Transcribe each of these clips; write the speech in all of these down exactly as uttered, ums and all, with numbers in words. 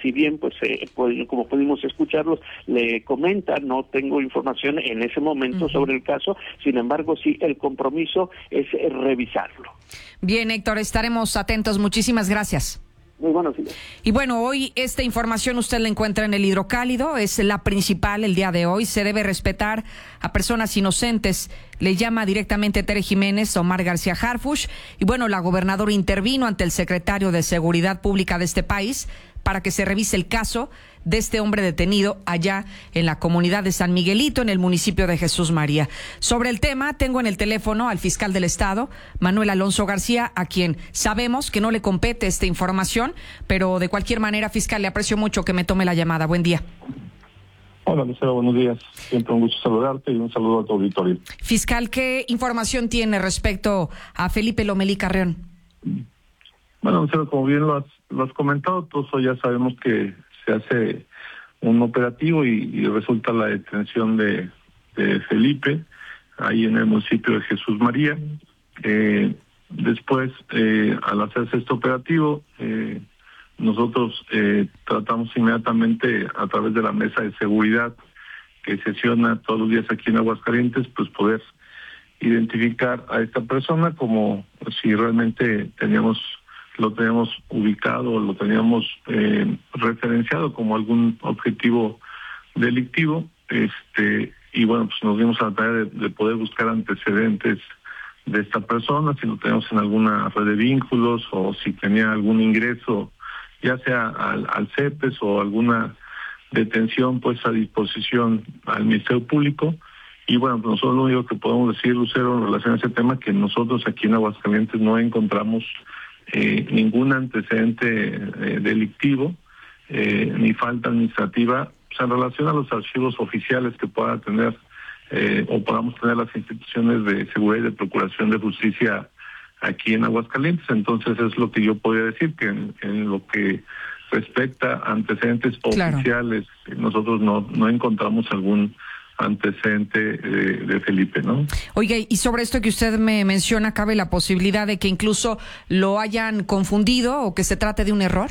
si bien, pues, eh, pues, como pudimos escucharlos, le comenta, no tengo información en ese momento uh-huh. sobre el caso, sin embargo, sí, el compromiso es eh, revisarlo. Bien, Héctor, estaremos atentos. Muchísimas gracias. Muy buenos días. Y bueno, hoy esta información usted la encuentra en el Hidrocálido, es la principal el día de hoy. Se debe respetar a personas inocentes. Le llama directamente Tere Jiménez, Omar García Harfuch. Y bueno, la gobernadora intervino ante el secretario de Seguridad Pública de este país para que se revise el caso de este hombre detenido allá en la comunidad de San Miguelito, en el municipio de Jesús María. Sobre el tema, tengo en el teléfono al fiscal del Estado, Manuel Alonso García, a quien sabemos que no le compete esta información, pero de cualquier manera, fiscal, le aprecio mucho que me tome la llamada. Buen día. Hola, Lucero, buenos días. Siempre un gusto saludarte y un saludo a tu auditorio. Fiscal, ¿qué información tiene respecto a Felipe Lomelí Carreón? Bueno, Lucero, como bien lo has, lo has comentado, todos ya sabemos que se hace un operativo y, y resulta la detención de, de Felipe ahí en el municipio de Jesús María. Eh, después, eh, al hacerse este operativo, eh, nosotros eh, tratamos inmediatamente a través de la mesa de seguridad que sesiona todos los días aquí en Aguascalientes, pues poder identificar a esta persona como si realmente teníamos lo teníamos ubicado, lo teníamos eh, referenciado como algún objetivo delictivo, este y bueno, pues nos dimos a la tarea de, de poder buscar antecedentes de esta persona, si lo tenemos en alguna red de vínculos o si tenía algún ingreso, ya sea al, al CEPES o alguna detención pues a disposición al Ministerio Público. Y bueno, pues nosotros lo único que podemos decir, Lucero, en relación a ese tema, que nosotros aquí en Aguascalientes no encontramos Eh, ningún antecedente eh, delictivo eh, ni falta administrativa pues, en relación a los archivos oficiales que pueda tener eh, o podamos tener las instituciones de seguridad y de procuración de justicia aquí en Aguascalientes. Entonces es lo que yo podría decir, que en, en lo que respecta a antecedentes claro. oficiales nosotros no, no encontramos algún antecedente de, de Felipe, ¿no? Oiga, y sobre esto que usted me menciona, ¿cabe la posibilidad de que incluso lo hayan confundido o que se trate de un error?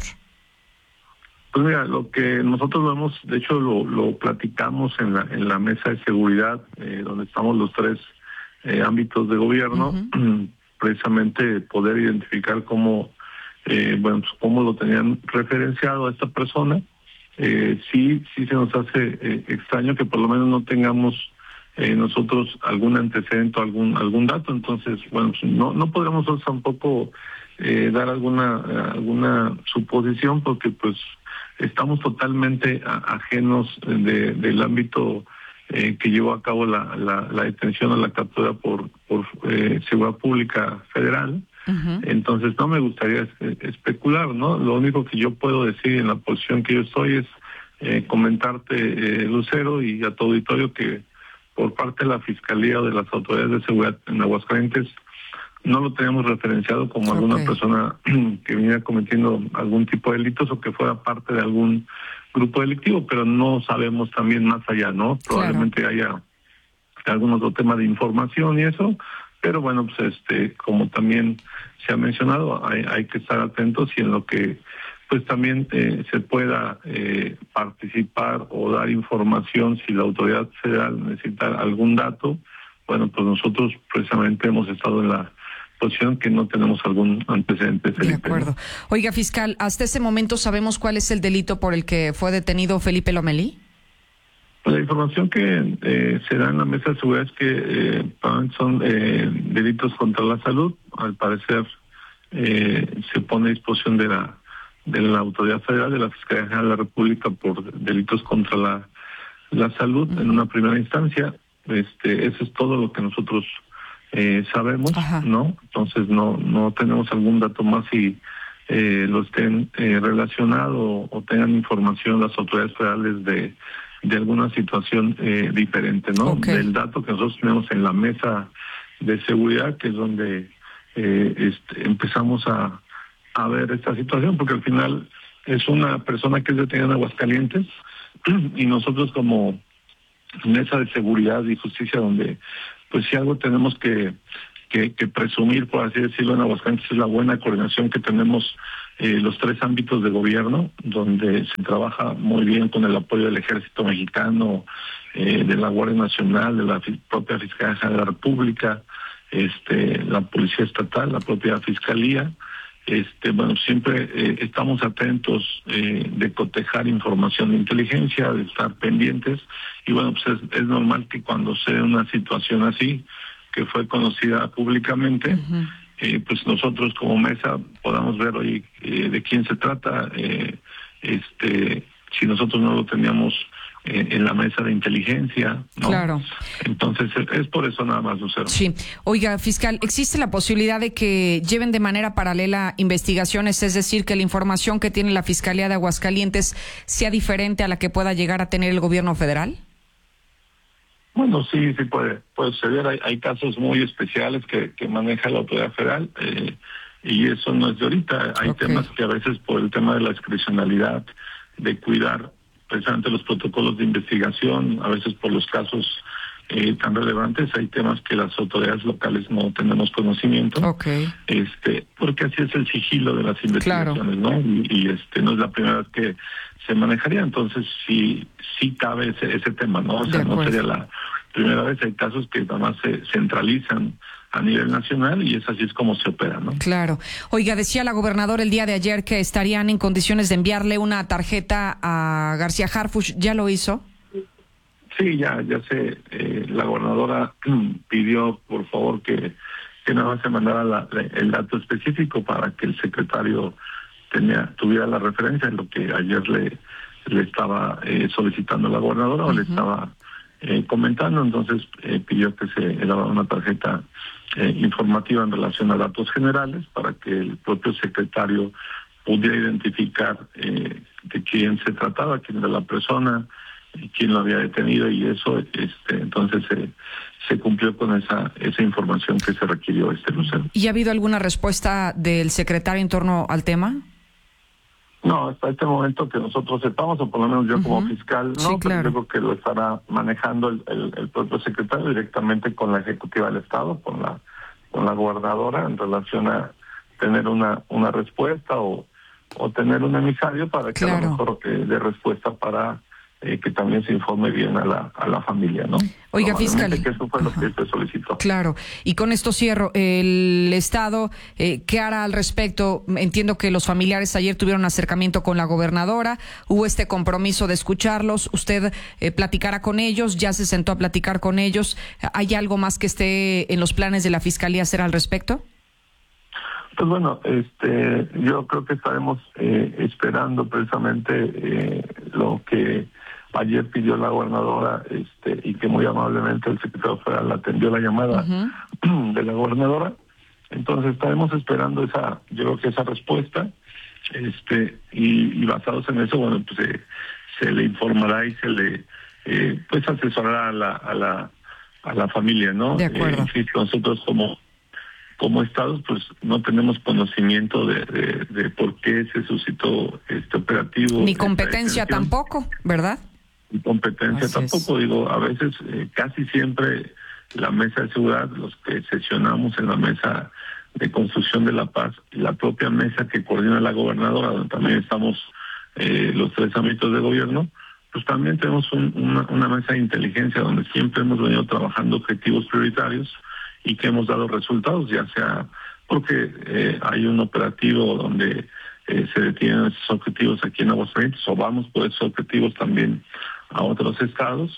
Pues mira, lo que nosotros lo hemos, de hecho lo, lo platicamos en la en la mesa de seguridad, eh, donde estamos los tres eh, ámbitos de gobierno, uh-huh. precisamente poder identificar cómo, eh, bueno, pues cómo lo tenían referenciado a esta persona. Eh, sí, sí se nos hace eh, extraño que por lo menos no tengamos eh, nosotros algún antecedente o algún algún dato. Entonces, bueno, pues no no podremos tampoco eh, dar alguna alguna suposición porque pues estamos totalmente a, ajenos de, del ámbito eh, que llevó a cabo la, la, la detención o la captura por por eh, Seguridad Pública Federal. Uh-huh. Entonces no me gustaría especular, ¿no? Lo único que yo puedo decir en la posición que yo estoy es eh, comentarte, eh, Lucero, y a tu auditorio que por parte de la Fiscalía o de las autoridades de seguridad en Aguascalientes no lo teníamos referenciado como okay. alguna persona que viniera cometiendo algún tipo de delitos o que fuera parte de algún grupo delictivo, pero no sabemos también más allá, ¿no? Probablemente claro. haya algún otro tema de información y eso. Pero bueno, pues este, como también se ha mencionado, hay, hay que estar atentos y en lo que pues también eh, se pueda eh, participar o dar información si la autoridad federal necesita algún dato. Bueno, pues nosotros precisamente hemos estado en la posición que no tenemos algún antecedente. Felipe, de acuerdo. ¿No? Oiga, fiscal, ¿hasta ese momento sabemos cuál es el delito por el que fue detenido Felipe Lomelí? La información que eh, se da en la mesa de seguridad es que eh, son eh, delitos contra la salud. Al parecer eh, se pone a disposición de la de la autoridad federal, de la Fiscalía General de la República por delitos contra la la salud uh-huh. en una primera instancia. Este, eso es todo lo que nosotros eh, sabemos, Ajá. ¿no? Entonces no no tenemos algún dato más si eh, lo estén eh, relacionado o tengan información las autoridades federales de de alguna situación eh, diferente, ¿no? Okay. Del dato que nosotros tenemos en la mesa de seguridad, que es donde eh, este, empezamos a, a ver esta situación, porque al final es una persona que es detenida en Aguascalientes y nosotros como mesa de seguridad y justicia, donde pues si algo tenemos que, que, que presumir, por así decirlo, en Aguascalientes es la buena coordinación que tenemos eh, los tres ámbitos de gobierno, donde se trabaja muy bien con el apoyo del Ejército Mexicano, eh, de la Guardia Nacional, de la fi- propia Fiscalía General de la República, este, la Policía Estatal, la propia Fiscalía. Este, bueno, siempre eh, estamos atentos eh, de cotejar información de inteligencia, de estar pendientes, y bueno, pues es, es normal que cuando sea una situación así, que fue conocida públicamente, uh-huh. eh, pues nosotros como mesa podamos ver hoy eh, de quién se trata, eh, este, si nosotros no lo teníamos en la mesa de inteligencia, ¿no? Claro. Entonces, es por eso nada más, Lucero. Sí. Oiga, fiscal, ¿existe la posibilidad de que lleven de manera paralela investigaciones? Es decir, que la información que tiene la Fiscalía de Aguascalientes sea diferente a la que pueda llegar a tener el gobierno federal. Bueno, sí, sí puede, puede suceder. Hay, hay casos muy especiales que, que maneja la autoridad federal, eh, y eso no es de ahorita. Hay okay. temas que a veces por el tema de la discrecionalidad, de cuidar precisamente los protocolos de investigación, a veces por los casos eh, tan relevantes, hay temas que las autoridades locales no tenemos conocimiento, okay. este, porque así es el sigilo de las investigaciones, claro. ¿no? Y, y este no es la primera vez que se manejaría, entonces sí, sí cabe ese, ese tema, ¿no? O sea, no sería la primera vez. Hay casos que además se centralizan a nivel nacional y es así es como se opera, ¿no? Claro. Oiga, decía la gobernadora el día de ayer que estarían en condiciones de enviarle una tarjeta a García Harfuch. ¿Ya lo hizo? Sí, ya, ya sé. Eh, la gobernadora pidió, por favor, que, que nada más se mandara la, la, el dato específico para que el secretario tenía tuviera la referencia en lo que ayer le, le estaba eh, solicitando la gobernadora uh-huh. o le estaba eh, comentando. Entonces eh, pidió que se daba una tarjeta Eh, informativa en relación a datos generales para que el propio secretario pudiera identificar eh, de quién se trataba, quién era la persona, y quién lo había detenido, y eso este entonces se se cumplió con esa esa información que se requirió, este Lucero. ¿Y ha habido alguna respuesta del secretario en torno al tema? No, hasta este momento que nosotros sepamos, o por lo menos yo uh-huh. como fiscal, no, sí, claro. pero creo que lo estará manejando el, el, el propio secretario directamente con la ejecutiva del Estado, con la con la gobernadora, en relación a tener una una respuesta o o tener un emisario para que claro. a lo mejor eh, dé respuesta para eh, que también se informe bien a la a la familia, ¿no? Oiga, fiscal, que eso fue lo que se solicitó. Claro. Y con esto cierro. El Estado, eh, ¿qué hará al respecto? Entiendo que los familiares ayer tuvieron un acercamiento con la gobernadora, hubo este compromiso de escucharlos, usted eh, platicará con ellos, ya se sentó a platicar con ellos. ¿Hay algo más que esté en los planes de la Fiscalía hacer al respecto? Pues bueno, este, yo creo que estaremos eh, esperando precisamente eh, lo que ayer pidió la gobernadora, este, y que muy amablemente el secretario federal atendió la llamada uh-huh. de la gobernadora. Entonces estaremos esperando esa, yo creo que esa respuesta, este, y, y basados en eso, bueno, pues eh, se le informará y se le, eh, pues asesorará a la, a la, a la familia, ¿no? De acuerdo. Eh, sí, nosotros como Como estados, pues no tenemos conocimiento de, de, de por qué se suscitó este operativo. Ni competencia tampoco, ¿verdad? Ni competencia Así tampoco, es. digo, a veces, eh, casi siempre la mesa de seguridad, los que sesionamos en la mesa de construcción de la paz, y la propia mesa que coordina la gobernadora, donde también estamos eh, los tres ámbitos de gobierno, pues también tenemos un, una, una mesa de inteligencia donde siempre hemos venido trabajando objetivos prioritarios y que hemos dado resultados, ya sea porque eh, hay un operativo donde eh, se detienen esos objetivos aquí en Aguascalientes, o vamos por esos objetivos también a otros estados.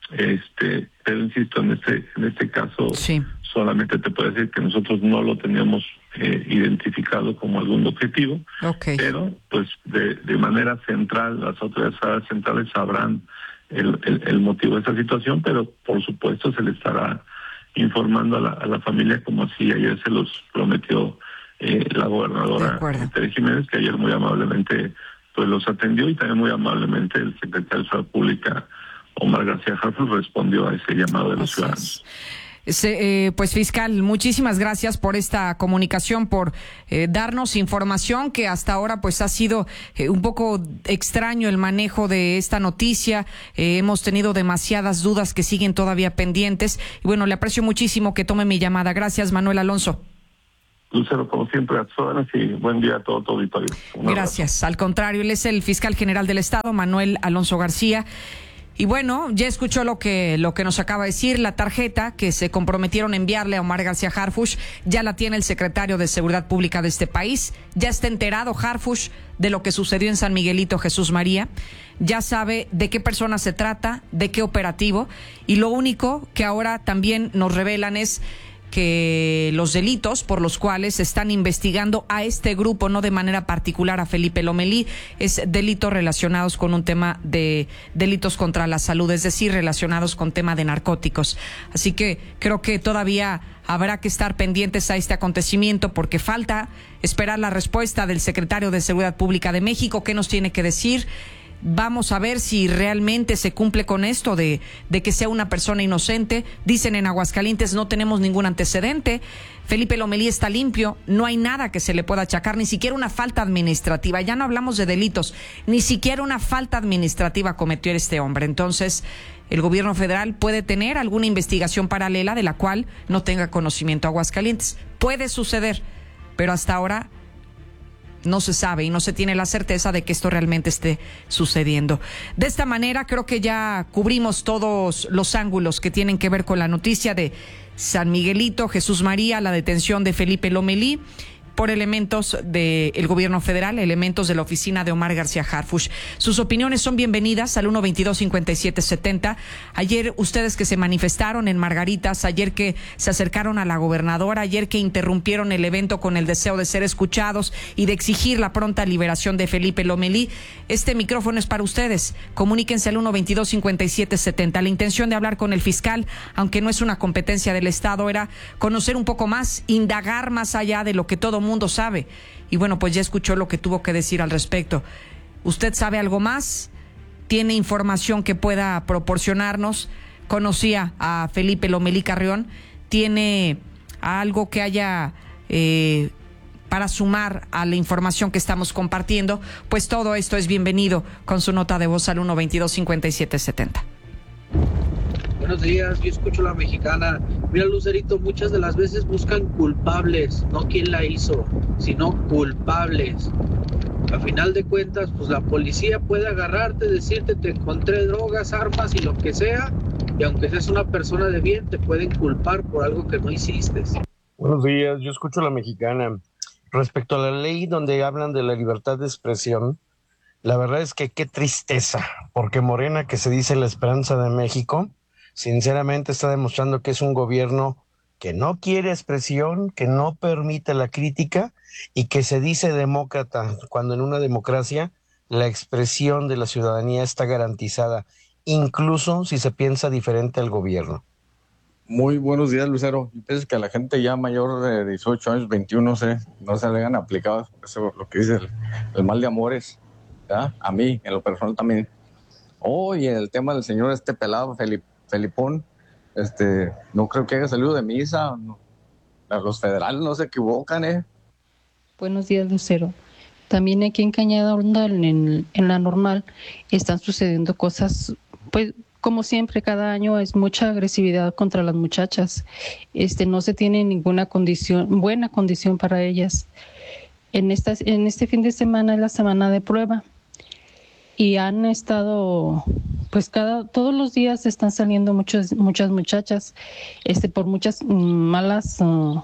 Este, pero insisto, en este en este caso sí. solamente te puedo decir que nosotros no lo teníamos eh, identificado como algún objetivo, okay. pero pues de, de manera central, las autoridades centrales sabrán el, el, el motivo de esta situación, pero por supuesto se le estará informando a la, a la familia, como así ayer se los prometió eh, la gobernadora Tere Jiménez, que ayer muy amablemente pues los atendió, y también muy amablemente el secretario de Salud Pública, Omar García Harfuch, respondió a ese llamado de los Así ciudadanos. Se, eh, pues fiscal, muchísimas gracias por esta comunicación, por eh, darnos información que hasta ahora pues ha sido eh, un poco extraño el manejo de esta noticia. Eh, hemos tenido demasiadas dudas que siguen todavía pendientes y bueno, le aprecio muchísimo que tome mi llamada. Gracias, Manuel Alonso. Lucero, como siempre, a tus órdenes y buen día a todo tu auditorio. Un Gracias. Al contrario, él es el fiscal general del Estado, Manuel Alonso García. Y bueno, ya escuchó lo que lo que nos acaba de decir. La tarjeta que se comprometieron a enviarle a Omar García Harfuch ya la tiene el secretario de Seguridad Pública de este país. Ya está enterado Harfuch de lo que sucedió en San Miguelito Jesús María. Ya sabe de qué persona se trata, de qué operativo. Y lo único que ahora también nos revelan es que los delitos por los cuales se están investigando a este grupo, no de manera particular a Felipe Lomelí, es delitos relacionados con un tema de delitos contra la salud, es decir, relacionados con tema de narcóticos. Así que creo que todavía habrá que estar pendientes a este acontecimiento porque falta esperar la respuesta del secretario de Seguridad Pública de México. ¿Qué nos tiene que decir? Vamos a ver si realmente se cumple con esto de, de que sea una persona inocente. Dicen en Aguascalientes no tenemos ningún antecedente. Felipe Lomelí está limpio, no hay nada que se le pueda achacar, ni siquiera una falta administrativa. Ya no hablamos de delitos, ni siquiera una falta administrativa cometió este hombre. Entonces, el gobierno federal puede tener alguna investigación paralela de la cual no tenga conocimiento Aguascalientes. Puede suceder, pero hasta ahora no se sabe y no se tiene la certeza de que esto realmente esté sucediendo. De esta manera creo que ya cubrimos todos los ángulos que tienen que ver con la noticia de San Miguelito Jesús María, la detención de Felipe Lomelí por elementos del gobierno federal, elementos de la oficina de Omar García Harfuch. Sus opiniones son bienvenidas al uno veintidós cincuenta y siete setenta. Ayer ustedes que se manifestaron en Margaritas, ayer que se acercaron a la gobernadora, ayer que interrumpieron el evento con el deseo de ser escuchados y de exigir la pronta liberación de Felipe Lomelí, este micrófono es para ustedes. Comuníquense al uno veintidós cincuenta y siete setenta. La intención de hablar con el fiscal, aunque no es una competencia del Estado, era conocer un poco más, indagar más allá de lo que todo mundo sabe. Y bueno, pues ya escuchó lo que tuvo que decir al respecto. ¿Usted sabe algo más? ¿Tiene información que pueda proporcionarnos? ¿Conocía a Felipe Lomelí Carrión? ¿Tiene algo que haya eh, para sumar a la información que estamos compartiendo? Pues todo esto es bienvenido con su nota de voz al uno veintidós cincuenta y siete setenta. Buenos días, yo escucho La Mexicana. Mira, Lucerito, muchas de las veces buscan culpables, no quién la hizo, sino culpables. A final de cuentas, pues la policía puede agarrarte, decirte te encontré drogas, armas y lo que sea, y aunque seas una persona de bien, te pueden culpar por algo que no hiciste. Buenos días, yo escucho La Mexicana. Respecto a la ley donde hablan de la libertad de expresión, la verdad es que qué tristeza, porque Morena, que se dice la esperanza de México, sinceramente está demostrando que es un gobierno que no quiere expresión, que no permite la crítica y que se dice demócrata, cuando en una democracia la expresión de la ciudadanía está garantizada, incluso si se piensa diferente al gobierno. Muy buenos días, Lucero. Yo pienso que a la gente ya mayor de dieciocho años, veintiuno, no sé, no se le hayan aplicado eso, lo que dice el, el mal de amores, ¿verdad? A mí, en lo personal también. Oh, y el tema del señor este pelado, Felipe. Felipón, este, no creo que haya salido de misa. No. Los federales no se equivocan, ¿eh? Buenos días, Lucero. También aquí en Cañada Honda, en, en la normal, están sucediendo cosas, pues, como siempre, cada año es mucha agresividad contra las muchachas. Este, no se tiene ninguna condición, buena condición para ellas. En, esta, en este fin de semana es la semana de prueba. Y han estado, pues cada todos los días están saliendo muchas muchas muchachas, este por muchas malas, uh,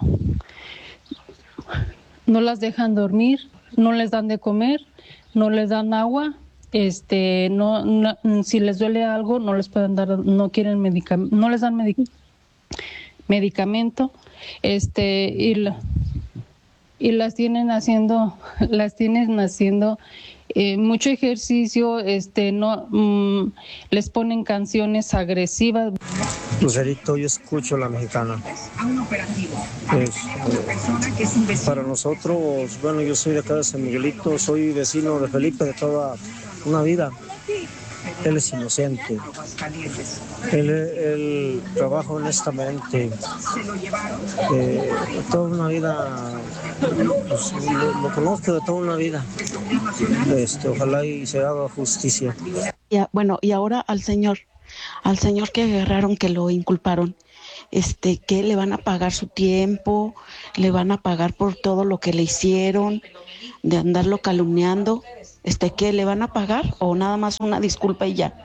no las dejan dormir, no les dan de comer, no les dan agua, este, no, no si les duele algo no les pueden dar, no quieren medicamento, no les dan medic- medicamento, este y la, y las tienen haciendo, las tienen haciendo Eh, mucho ejercicio, este, no, mmm, les ponen canciones agresivas. Lucerito, yo escucho La Mexicana. Es, eh, para nosotros, bueno, yo soy de acá de San Miguelito, soy vecino de Felipe de toda una vida. Él es inocente. Él, él trabaja honestamente. Eh, toda una vida, pues, lo, lo conozco de toda una vida. Este, ojalá y se haga justicia. Ya, bueno, y ahora al señor, al señor que agarraron, que lo inculparon, este, ¿qué? ¿Le van a pagar su tiempo? ¿Le van a pagar por todo lo que le hicieron? De andarlo calumniando, este, ¿qué? ¿Le van a pagar? ¿O nada más una disculpa y ya?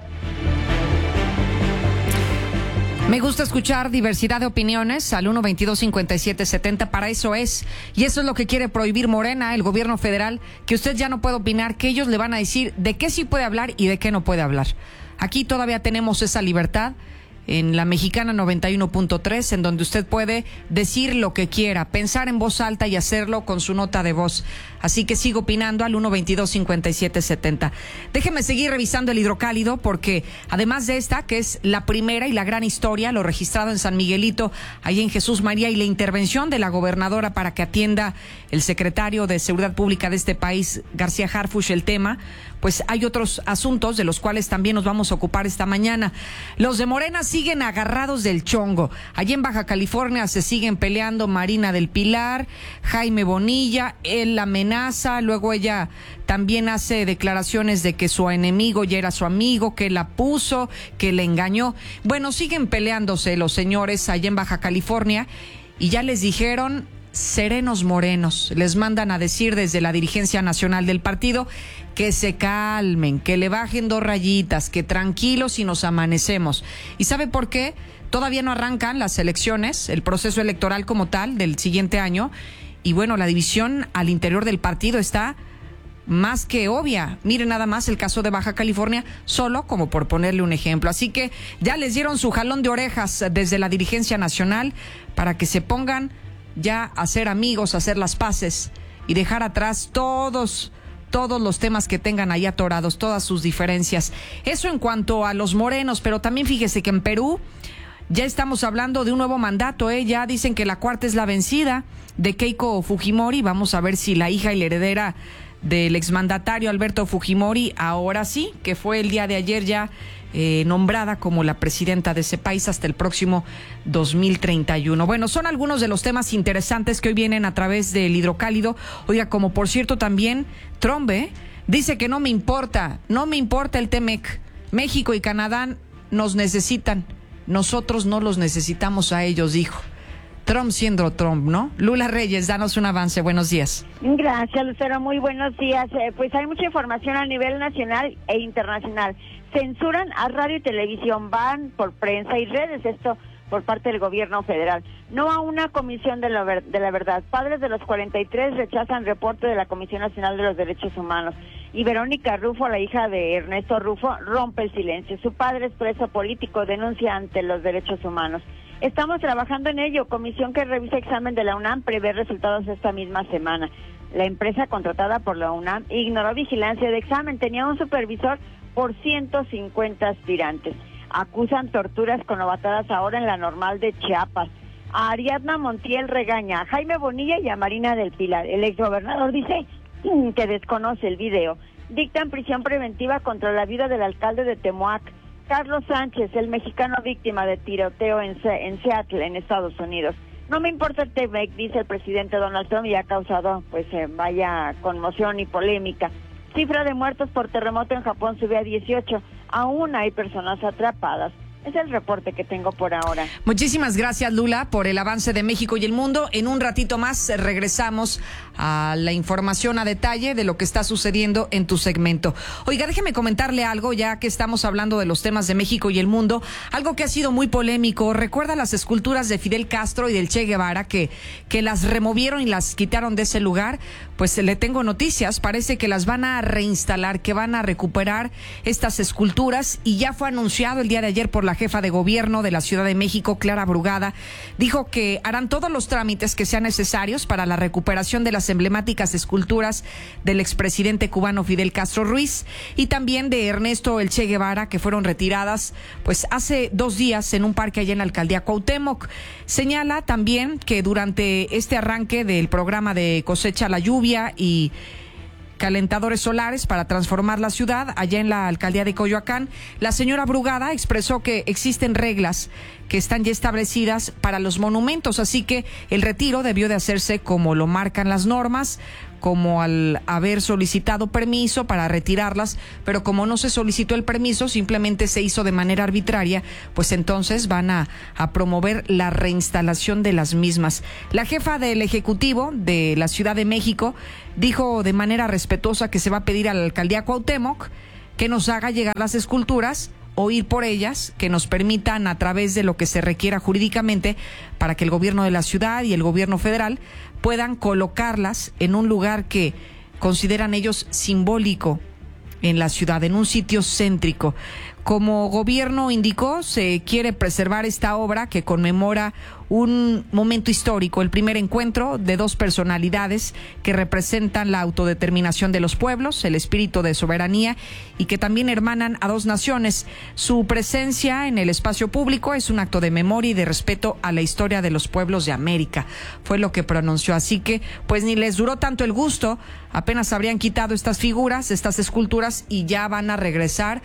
Me gusta escuchar diversidad de opiniones al uno veintidós cincuenta y siete setenta, para eso es. Y eso es lo que quiere prohibir Morena, el gobierno federal, que usted ya no puede opinar, que ellos le van a decir de qué sí puede hablar y de qué no puede hablar. Aquí todavía tenemos esa libertad en la Mexicana noventa y uno punto tres, en donde usted puede decir lo que quiera, pensar en voz alta y hacerlo con su nota de voz. Así que sigo opinando al uno veintidós cincuenta y siete setenta. Déjeme seguir revisando el hidrocálido, porque además de esta, que es la primera y la gran historia, lo registrado en San Miguelito, ahí en Jesús María, y la intervención de la gobernadora para que atienda el secretario de Seguridad Pública de este país, García Harfuch, el tema, pues hay otros asuntos de los cuales también nos vamos a ocupar esta mañana. Los de Morena siguen agarrados del chongo. Allí en Baja California se siguen peleando Marina del Pilar, Jaime Bonilla, él la amenaza, luego ella también hace declaraciones de que su enemigo ya era su amigo, que la puso, que le engañó. Bueno, siguen peleándose los señores allá en Baja California, y ya les dijeron serenos morenos, les mandan a decir desde la dirigencia nacional del partido que se calmen, que le bajen dos rayitas, que tranquilos y nos amanecemos. ¿Y sabe por qué? Todavía no arrancan las elecciones, el proceso electoral como tal del siguiente año, y bueno, la división al interior del partido está más que obvia. Miren nada más el caso de Baja California, solo como por ponerle un ejemplo. Así que ya les dieron su jalón de orejas desde la dirigencia nacional para que se pongan ya a ser amigos, a hacer las paces y dejar atrás todos, todos los temas que tengan ahí atorados, todas sus diferencias. Eso en cuanto a los morenos, pero también fíjese que en Perú ya estamos hablando de un nuevo mandato, ¿eh? Ya dicen que la cuarta es la vencida de Keiko Fujimori. Vamos a ver si la hija y la heredera del exmandatario Alberto Fujimori, ahora sí, que fue el día de ayer ya eh, nombrada como la presidenta de ese país hasta el próximo dos mil treinta y uno. Bueno, son algunos de los temas interesantes que hoy vienen a través del hidrocálido. Oiga, como por cierto también Trump ¿eh? dice que no me importa, no me importa el T-MEC. México y Canadá nos necesitan, nosotros no los necesitamos a ellos, dijo. Trump siendo Trump, ¿no? Lula Reyes, danos un avance. Buenos días. Gracias, Lucero. Muy buenos días. Eh, pues hay mucha información a nivel nacional e internacional. Censuran a radio y televisión, van por prensa y redes, esto por parte del gobierno federal. No a una comisión de la, ver- de la verdad. Padres de los cuarenta y tres rechazan reporte de la Comisión Nacional de los Derechos Humanos. Y Verónica Rufo, la hija de Ernesto Rufo, rompe el silencio. Su padre es preso político, denuncia ante los derechos humanos. Estamos trabajando en ello. Comisión que revisa examen de la UNAM prevé resultados esta misma semana. La empresa contratada por la UNAM ignoró vigilancia de examen. Tenía un supervisor por ciento cincuenta aspirantes. Acusan torturas con novatadas ahora en la normal de Chiapas. A Ariadna Montiel regaña a Jaime Bonilla y a Marina del Pilar. El exgobernador dice que desconoce el video. Dictan prisión preventiva contra la viuda del alcalde de Temoac. Carlos Sánchez, el mexicano víctima de tiroteo en, Se- en Seattle, en Estados Unidos. No me importa el T-MEC, dice el presidente Donald Trump, y ha causado, pues, eh, vaya conmoción y polémica. Cifra de muertos por terremoto en Japón sube a dieciocho. Aún hay personas atrapadas. Es el reporte que tengo por ahora. Muchísimas gracias, Lula, por el avance de México y el mundo. En un ratito más regresamos a la información a detalle de lo que está sucediendo en tu segmento. Oiga, déjeme comentarle algo, ya que estamos hablando de los temas de México y el mundo, algo que ha sido muy polémico. ¿Recuerda las esculturas de Fidel Castro y del Che Guevara que, que las removieron y las quitaron de ese lugar? Pues le tengo noticias, parece que las van a reinstalar, que van a recuperar estas esculturas, y ya fue anunciado el día de ayer por la jefa de gobierno de la Ciudad de México, Clara Brugada. Dijo que harán todos los trámites que sean necesarios para la recuperación de las emblemáticas esculturas del expresidente cubano Fidel Castro Ruiz y también de Ernesto El Che Guevara, que fueron retiradas pues hace dos días en un parque allá en la alcaldía Cuauhtémoc. Señala también que durante este arranque del programa de Cosecha la Lluvia y calentadores solares para transformar la ciudad, allá en la alcaldía de Coyoacán, la señora Brugada expresó que existen reglas que están ya establecidas para los monumentos, así que el retiro debió de hacerse como lo marcan las normas, como al haber solicitado permiso para retirarlas, pero como no se solicitó el permiso, simplemente se hizo de manera arbitraria, pues entonces van a, a promover la reinstalación de las mismas. La jefa del Ejecutivo de la Ciudad de México dijo de manera respetuosa que se va a pedir a la alcaldía Cuauhtémoc que nos haga llegar las esculturas o ir por ellas, que nos permitan a través de lo que se requiera jurídicamente para que el gobierno de la ciudad y el gobierno federal puedan colocarlas en un lugar que consideran ellos simbólico en la ciudad, en un sitio céntrico. Como gobierno indicó, se quiere preservar esta obra que conmemora un momento histórico, el primer encuentro de dos personalidades que representan la autodeterminación de los pueblos, el espíritu de soberanía y que también hermanan a dos naciones. Su presencia en el espacio público es un acto de memoria y de respeto a la historia de los pueblos de América, fue lo que pronunció. Así que, pues ni les duró tanto el gusto, apenas habrían quitado estas figuras, estas esculturas y ya van a regresar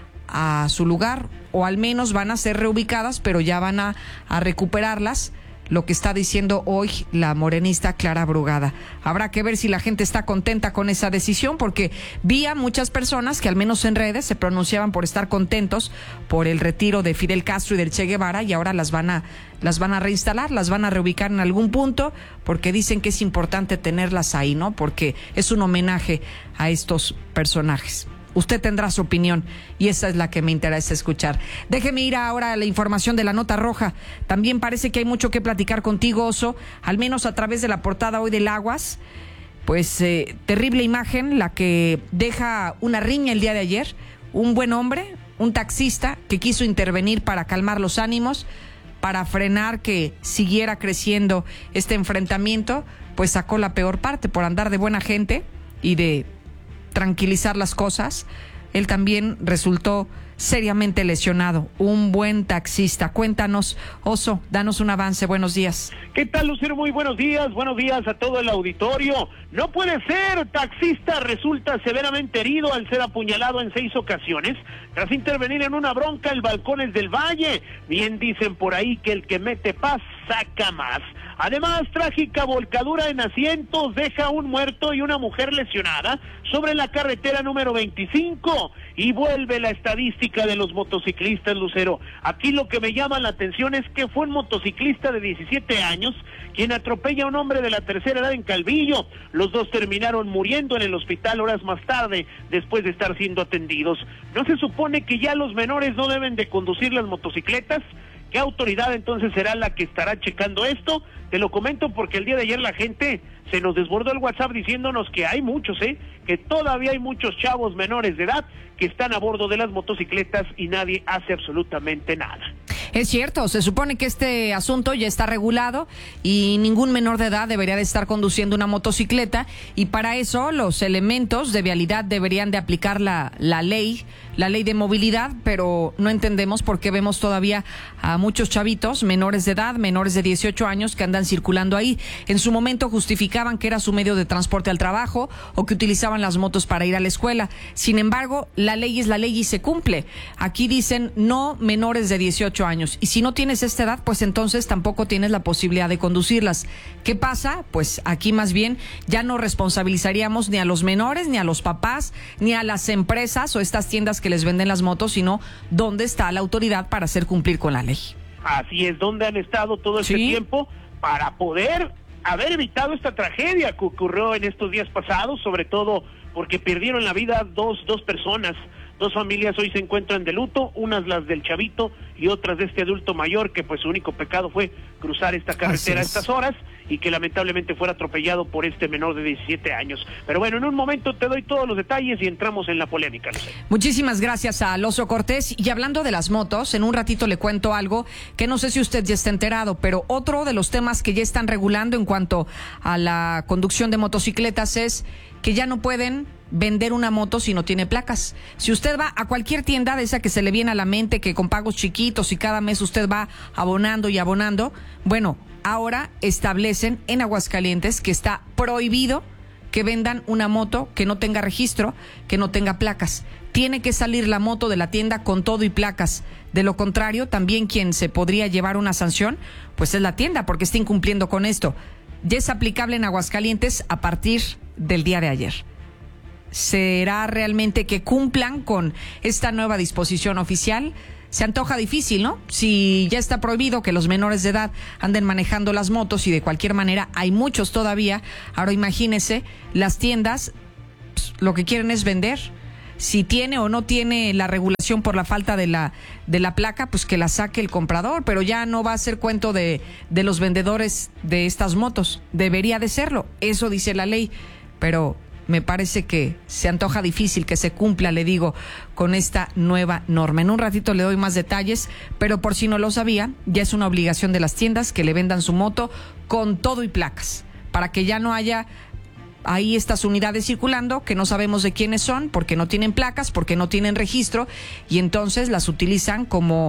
a su lugar, o al menos van a ser reubicadas, pero ya van a, a recuperarlas, lo que está diciendo hoy la morenista Clara Brugada. Habrá que ver si la gente está contenta con esa decisión, porque vi a muchas personas que al menos en redes se pronunciaban por estar contentos por el retiro de Fidel Castro y del Che Guevara, y ahora las van a las van a reinstalar, las van a reubicar en algún punto, porque dicen que es importante tenerlas ahí, ¿no? Porque es un homenaje a estos personajes. Usted tendrá su opinión y esa es la que me interesa escuchar. Déjeme ir ahora a la información de la Nota Roja. También parece que hay mucho que platicar contigo, Oso, al menos a través de la portada hoy del Aguas. Pues eh, terrible imagen la que deja una riña el día de ayer. Un buen hombre, un taxista que quiso intervenir para calmar los ánimos, para frenar que siguiera creciendo este enfrentamiento, pues sacó la peor parte por andar de buena gente y de tranquilizar las cosas. Él también resultó seriamente lesionado, un buen taxista. Cuéntanos, Oso, danos un avance. Buenos días. ¿Qué tal, Lucero? Muy buenos días, buenos días a todo el auditorio. No puede ser, taxista resulta severamente herido al ser apuñalado en seis ocasiones tras intervenir en una bronca en Balcones del Valle. Bien dicen por ahí que el que mete paz saca más. Además, trágica volcadura en asientos deja un muerto y una mujer lesionada sobre la carretera número veinticinco, y vuelve la estadística de los motociclistas, Lucero. Aquí lo que me llama la atención es que fue un motociclista de diecisiete años quien atropella a un hombre de la tercera edad en Calvillo. Los dos terminaron muriendo en el hospital horas más tarde, después de estar siendo atendidos. ¿No se supone que ya los menores no deben de conducir las motocicletas? ¿Qué autoridad entonces será la que estará checando esto? Te lo comento porque el día de ayer la gente se nos desbordó el WhatsApp diciéndonos que hay muchos, ¿eh? que todavía hay muchos chavos menores de edad que están a bordo de las motocicletas y nadie hace absolutamente nada. Es cierto, se supone que este asunto ya está regulado y ningún menor de edad debería de estar conduciendo una motocicleta, y para eso los elementos de vialidad deberían de aplicar la, la ley, la ley de movilidad, pero no entendemos por qué vemos todavía a muchos chavitos menores de edad, menores de dieciocho años que andan circulando ahí. En su momento justificaban que era su medio de transporte al trabajo o que utilizaban las motos para ir a la escuela. Sin embargo, la ley es la ley y se cumple. Aquí dicen no menores de dieciocho años. Y si no tienes esta edad, pues entonces tampoco tienes la posibilidad de conducirlas. ¿Qué pasa? Pues aquí más bien ya no responsabilizaríamos ni a los menores, ni a los papás, ni a las empresas o estas tiendas que les venden las motos, sino dónde está la autoridad para hacer cumplir con la ley. Así es, donde han estado todo este ¿Sí? tiempo para poder haber evitado esta tragedia que ocurrió en estos días pasados, sobre todo porque perdieron la vida dos, dos personas. Dos familias hoy se encuentran de luto, unas las del chavito y otras de este adulto mayor que pues su único pecado fue cruzar esta carretera a estas horas y que lamentablemente fuera atropellado por este menor de diecisiete años. Pero bueno, en un momento te doy todos los detalles y entramos en la polémica. No sé. Muchísimas gracias a Oso Cortés. Y hablando de las motos, en un ratito le cuento algo que no sé si usted ya está enterado, pero otro de los temas que ya están regulando en cuanto a la conducción de motocicletas es que ya no pueden vender una moto si no tiene placas. Si usted va a cualquier tienda de esa que se le viene a la mente, que con pagos chiquitos y cada mes usted va abonando y abonando, bueno, ahora establecen en Aguascalientes que está prohibido que vendan una moto que no tenga registro, que no tenga placas. Tiene que salir la moto de la tienda con todo y placas. De lo contrario, también quien se podría llevar una sanción, pues es la tienda, porque está incumpliendo con esto. ya es aplicable en Aguascalientes a partir del día de ayer. ¿Será realmente que cumplan con esta nueva disposición oficial? Se antoja difícil, ¿no? Si ya está prohibido que los menores de edad anden manejando las motos y de cualquier manera hay muchos todavía, ahora imagínese, las tiendas pues, lo que quieren es vender. Si tiene o no tiene la regulación por la falta de la de la placa, pues que la saque el comprador, pero ya no va a ser cuento de, de los vendedores de estas motos. Debería de serlo, eso dice la ley, pero me parece que se antoja difícil que se cumpla, le digo, con esta nueva norma. En un ratito le doy más detalles, pero por si no lo sabía, ya es una obligación de las tiendas que le vendan su moto con todo y placas, para que ya no haya ahí estas unidades circulando que no sabemos de quiénes son, porque no tienen placas, porque no tienen registro, y entonces las utilizan como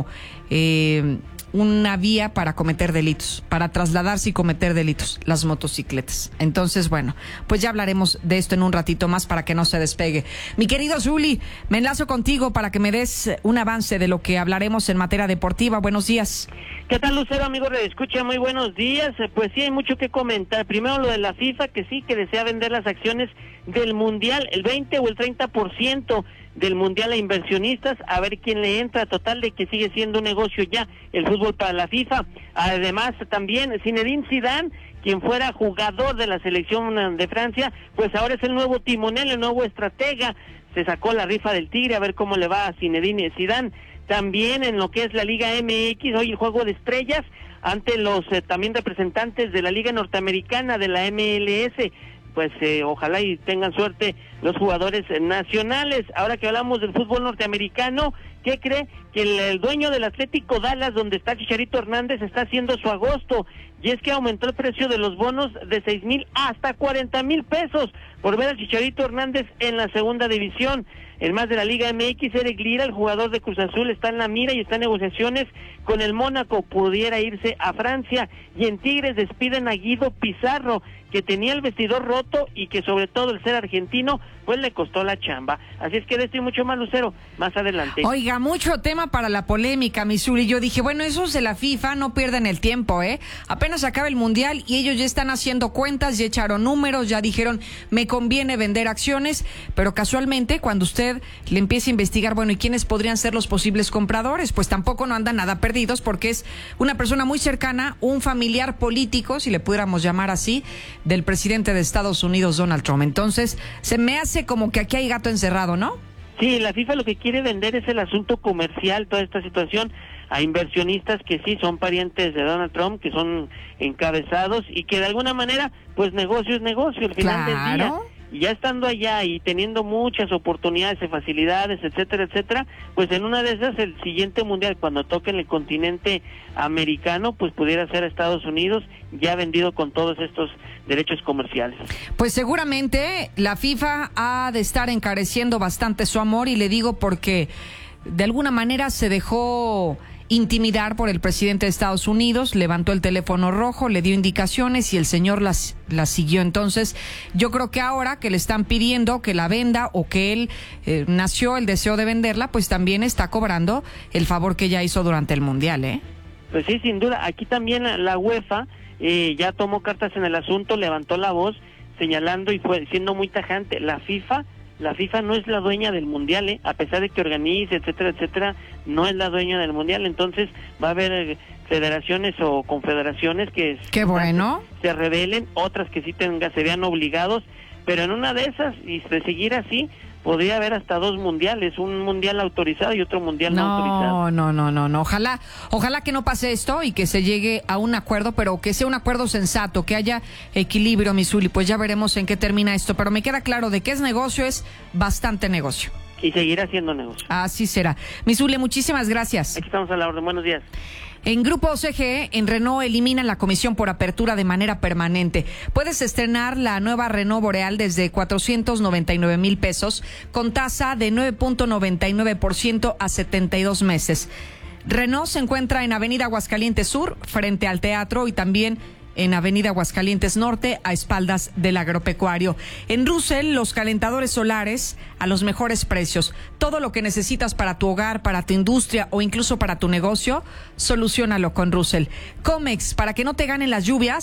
eh, una vía para cometer delitos, para trasladarse y cometer delitos, las motocicletas. Entonces, bueno, pues ya hablaremos de esto en un ratito más para que no se despegue. Mi querido Zuli, me enlazo contigo para que me des un avance de lo que hablaremos en materia deportiva. Buenos días. ¿Qué tal, Lucero, amigo de Escucha? Muy buenos días. Pues sí, hay mucho que comentar. Primero lo de la FIFA, que sí, que desea vender las acciones del Mundial, el veinte o el treinta por ciento del Mundial a inversionistas, a ver quién le entra. Total de que sigue siendo un negocio ya el fútbol para la FIFA. Además, también Zinedine Zidane, quien fuera jugador de la selección de Francia, pues ahora es el nuevo timonel, el nuevo estratega. Se sacó la rifa del Tigre, a ver cómo le va a Zinedine Zidane. También en lo que es la Liga M X, hoy el juego de estrellas ante los eh, también representantes de la Liga Norteamericana, de la M L S. Pues eh, ojalá y tengan suerte los jugadores eh, nacionales. Ahora que hablamos del fútbol norteamericano, ¿qué cree? Que el, el dueño del Atlético Dallas, donde está Chicharito Hernández, está haciendo su agosto, y es que aumentó el precio de los bonos de seis mil hasta cuarenta mil pesos por ver a Chicharito Hernández en la segunda división. El más de la Liga M X, Eric Lira, el jugador de Cruz Azul, está en la mira y está en negociaciones con el Mónaco, pudiera irse a Francia. Y en Tigres despiden a Guido Pizarro, que tenía el vestidor roto y que sobre todo el ser argentino, pues le costó la chamba. Así es que de esto y mucho más, Lucero, más adelante. Oiga, mucho tema para la polémica, Missouri. Yo dije, bueno, esos de la FIFA no pierden el tiempo, ¿eh? Apenas acaba el Mundial y ellos ya están haciendo cuentas, ya echaron números, ya dijeron, me conviene vender acciones, pero casualmente cuando usted le empieza a investigar, bueno, ¿y quiénes podrían ser los posibles compradores? Pues tampoco no andan nada perdidos, porque es una persona muy cercana, un familiar político, si le pudiéramos llamar así, del presidente de Estados Unidos, Donald Trump. Entonces, se me hace como que aquí hay gato encerrado, ¿no? Sí, la FIFA lo que quiere vender es el asunto comercial, toda esta situación, a inversionistas que sí son parientes de Donald Trump, que son encabezados y que de alguna manera, pues negocio es negocio, al final claro. del día. Y ya estando allá y teniendo muchas oportunidades y facilidades, etcétera, etcétera, pues en una de esas el siguiente mundial, cuando toque en el continente americano, pues pudiera ser Estados Unidos ya vendido con todos estos derechos comerciales. Pues seguramente la FIFA ha de estar encareciendo bastante su amor, y le digo porque de alguna manera se dejó intimidar por el presidente de Estados Unidos, levantó el teléfono rojo, le dio indicaciones y el señor las, las siguió. Entonces, yo creo que ahora que le están pidiendo que la venda, o que él eh, nació el deseo de venderla, pues también está cobrando el favor que ella hizo durante el Mundial, ¿eh? Pues sí, sin duda. Aquí también la, la UEFA eh, ya tomó cartas en el asunto, levantó la voz señalando y fue siendo muy tajante. La FIFA La FIFA no es la dueña del Mundial, ¿eh? A pesar de que organice, etcétera, etcétera, no es la dueña del Mundial. Entonces va a haber federaciones o confederaciones que Qué bueno. se rebelen, otras que sí tengan, se vean obligados, pero en una de esas, y de seguir así, podría haber hasta dos mundiales, un mundial autorizado y otro mundial no, no autorizado. No, no, no, no, ojalá, ojalá que no pase esto y que se llegue a un acuerdo, pero que sea un acuerdo sensato, que haya equilibrio, Misuli. Pues ya veremos en qué termina esto, pero me queda claro de que es negocio, es bastante negocio. Y seguirá siendo negocio. Así será. Misuli, muchísimas gracias. Aquí estamos a la orden, buenos días. En Grupo C G E, en Renault eliminan la comisión por apertura de manera permanente. Puedes estrenar la nueva Renault Boreal desde cuatrocientos noventa y nueve mil pesos con tasa de nueve punto noventa y nueve por ciento a setenta y dos meses. Renault se encuentra en Avenida Aguascalientes Sur, frente al teatro, y también en Avenida Aguascalientes Norte, a espaldas del agropecuario. En Russell, los calentadores solares a los mejores precios. Todo lo que necesitas para tu hogar, para tu industria o incluso para tu negocio, soluciónalo con Russell. Comex, para que no te ganen las lluvias,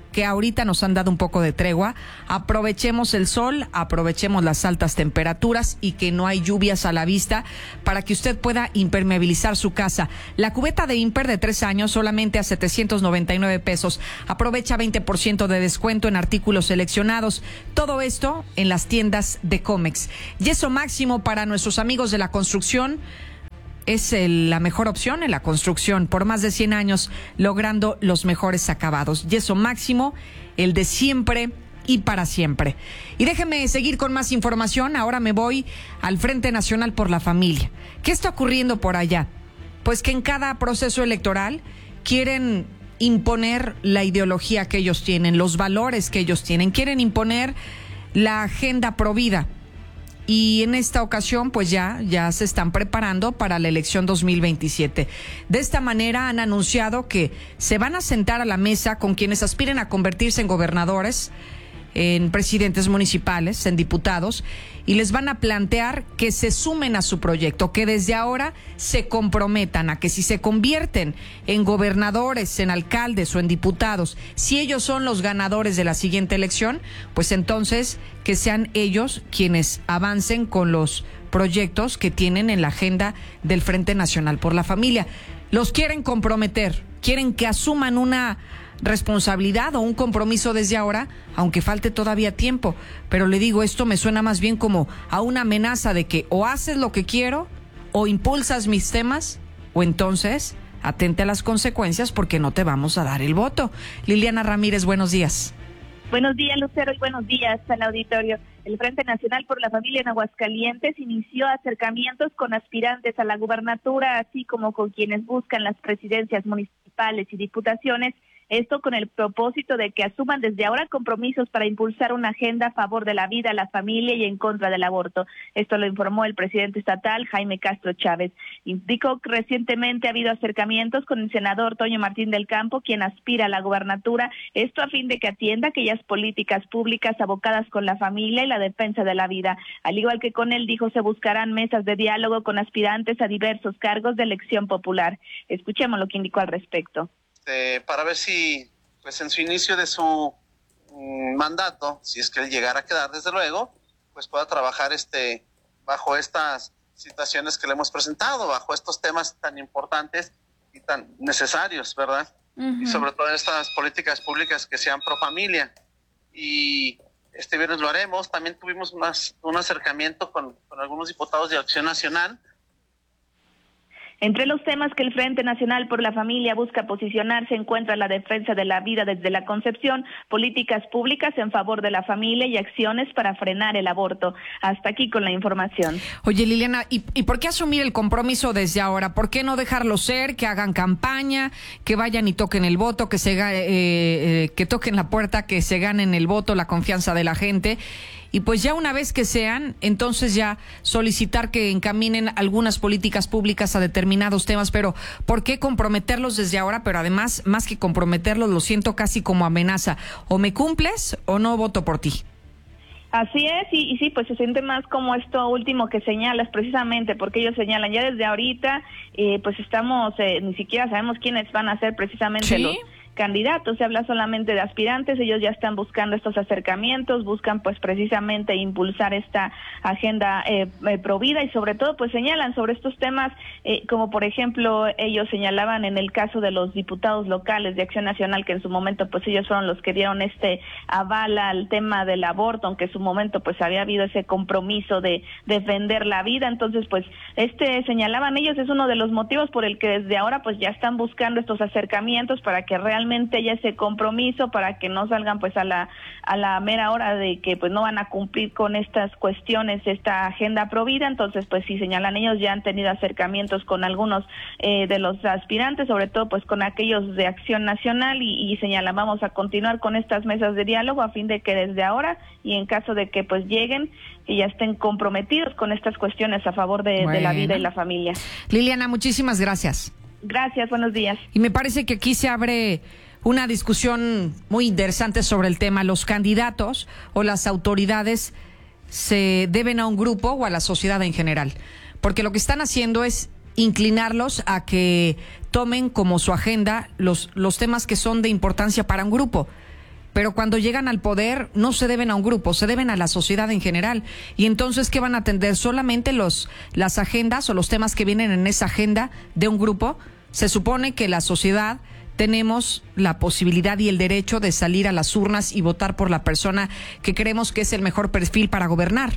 que ahorita nos han dado un poco de tregua. Aprovechemos el sol, aprovechemos las altas temperaturas y que no hay lluvias a la vista para que usted pueda impermeabilizar su casa. La cubeta de Imper de tres años solamente a setecientos noventa y nueve pesos. Aprovecha veinte por ciento de descuento en artículos seleccionados. Todo esto en las tiendas de Comex. Yeso Máximo para nuestros amigos de la construcción. Es el, la mejor opción en la construcción por más de cien años, logrando los mejores acabados. Yeso Máximo, el de siempre y para siempre. Y déjeme seguir con más información. Ahora me voy al Frente Nacional por la Familia. ¿Qué está ocurriendo por allá? Pues que en cada proceso electoral quieren imponer la ideología que ellos tienen, los valores que ellos tienen. Quieren imponer la agenda provida. Y en esta ocasión, pues ya, ya se están preparando para la elección dos mil veintisiete. De esta manera han anunciado que se van a sentar a la mesa con quienes aspiren a convertirse en gobernadores, en presidentes municipales, en diputados, y les van a plantear que se sumen a su proyecto, que desde ahora se comprometan a que si se convierten en gobernadores, en alcaldes o en diputados, si ellos son los ganadores de la siguiente elección, pues entonces que sean ellos quienes avancen con los proyectos que tienen en la agenda del Frente Nacional por la Familia. Los quieren comprometer, quieren que asuman una responsabilidad o un compromiso desde ahora, aunque falte todavía tiempo. Pero le digo, esto me suena más bien como a una amenaza de que o haces lo que quiero, o impulsas mis temas, o entonces atente a las consecuencias porque no te vamos a dar el voto. Liliana Ramírez, buenos días. Buenos días, Lucero, y buenos días al auditorio. El Frente Nacional por la Familia en Aguascalientes inició acercamientos con aspirantes a la gubernatura, así como con quienes buscan las presidencias municipales y diputaciones. Esto con el propósito de que asuman desde ahora compromisos para impulsar una agenda a favor de la vida, la familia y en contra del aborto. Esto lo informó el presidente estatal, Jaime Castro Chávez. Indicó que recientemente ha habido acercamientos con el senador Toño Martín del Campo, quien aspira a la gubernatura, esto a fin de que atienda aquellas políticas públicas abocadas con la familia y la defensa de la vida. Al igual que con él, dijo, se buscarán mesas de diálogo con aspirantes a diversos cargos de elección popular. Escuchemos lo que indicó al respecto. Eh, para ver si, pues en su inicio de su mm, mandato, si es que él llegara a quedar, desde luego, pues pueda trabajar este bajo estas situaciones que le hemos presentado, bajo estos temas tan importantes y tan necesarios, ¿verdad? Uh-huh. Y sobre todo estas políticas públicas que sean pro familia. Y este viernes lo haremos. También tuvimos unas, un acercamiento con, con algunos diputados de Acción Nacional. Entre los temas que el Frente Nacional por la Familia busca posicionar se encuentra la defensa de la vida desde la concepción, políticas públicas en favor de la familia y acciones para frenar el aborto. Hasta aquí con la información. Oye, Liliana, ¿y, y por qué asumir el compromiso desde ahora? ¿Por qué no dejarlo ser, que hagan campaña, que vayan y toquen el voto, que se eh, eh, que toquen la puerta, que se ganen el voto, la confianza de la gente? Y pues ya una vez que sean, entonces ya solicitar que encaminen algunas políticas públicas a determinados temas, pero ¿por qué comprometerlos desde ahora? Pero además, más que comprometerlos, lo siento casi como amenaza. O me cumples o no voto por ti. Así es, y, y sí, pues se siente más como esto último que señalas, precisamente porque ellos señalan ya desde ahorita, eh, pues estamos, eh, ni siquiera sabemos quiénes van a ser precisamente ¿Sí? los candidatos, se habla solamente de aspirantes, ellos ya están buscando estos acercamientos, buscan pues precisamente impulsar esta agenda eh, eh, pro vida y sobre todo pues señalan sobre estos temas, eh, como por ejemplo ellos señalaban en el caso de los diputados locales de Acción Nacional, que en su momento pues ellos fueron los que dieron este aval al tema del aborto, aunque en su momento pues había habido ese compromiso de defender la vida, entonces pues este señalaban ellos es uno de los motivos por el que desde ahora pues ya están buscando estos acercamientos para que realmente haya ese compromiso, para que no salgan pues a la a la mera hora de que pues no van a cumplir con estas cuestiones, esta agenda pro vida. Entonces pues sí señalan ellos ya han tenido acercamientos con algunos eh, de los aspirantes, sobre todo pues con aquellos de Acción Nacional y, y señalan vamos a continuar con estas mesas de diálogo a fin de que desde ahora y en caso de que pues lleguen que ya estén comprometidos con estas cuestiones a favor de, bueno. de la vida y la familia. Liliana, muchísimas gracias. Gracias, buenos días. Y me parece que aquí se abre una discusión muy interesante sobre el tema. Los candidatos o las autoridades se deben a un grupo o a la sociedad en general, porque lo que están haciendo es inclinarlos a que tomen como su agenda los, los temas que son de importancia para un grupo. pero cuando llegan al poder no se deben a un grupo, se deben a la sociedad en general. Y entonces, ¿qué van a atender? ¿Solamente los, las agendas o los temas que vienen en esa agenda de un grupo? Se supone que la sociedad tenemos la posibilidad y el derecho de salir a las urnas y votar por la persona que creemos que es el mejor perfil para gobernar.